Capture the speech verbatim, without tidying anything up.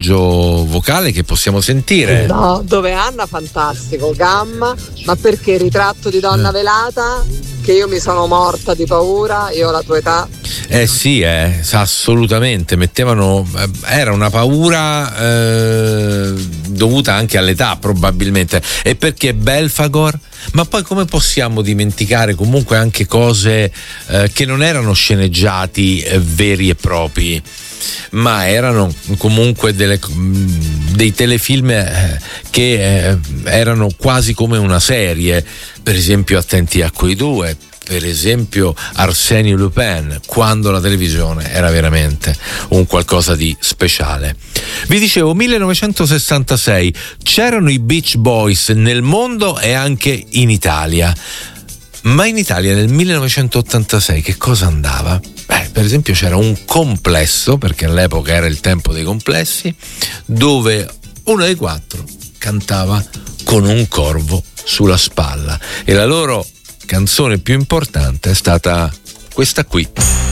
passaggio vocale che possiamo sentire. No, dove Anna fantastico, Gamma, ma perché ritratto di donna velata? Che io mi sono morta di paura, io ho la tua età. Eh sì, eh, assolutamente, mettevano, era una paura eh, dovuta anche all'età probabilmente, e perché Belfagor, ma poi come possiamo dimenticare comunque anche cose eh, che non erano sceneggiati eh, veri e propri, ma erano comunque delle, dei telefilm eh, che eh, erano quasi come una serie, per esempio Attenti a quei due, per esempio Arsenio Lupin, quando la televisione era veramente un qualcosa di speciale. Vi dicevo, millenovecentosessantasei, c'erano i Beach Boys nel mondo e anche in Italia. Ma in Italia nel millenovecentottantasei che cosa andava? Beh, per esempio c'era un complesso, perché all'epoca era il tempo dei complessi, dove uno dei quattro cantava con un corvo sulla spalla, e la loro canzone più importante è stata questa qui.